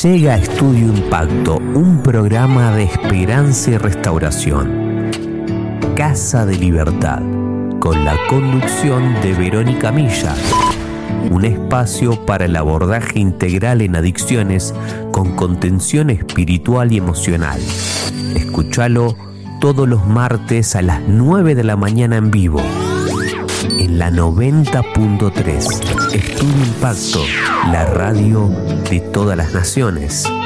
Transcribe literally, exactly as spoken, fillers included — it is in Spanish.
Llega a Estudio Impacto, un programa de esperanza y restauración. Casa de Libertad, con la conducción de Verónica Milla. Un espacio para el abordaje integral en adicciones con contención espiritual y emocional. Escúchalo todos los martes a las nueve de la mañana en vivo. En la noventa punto tres. Estudio Impacto, la radio de todas las naciones.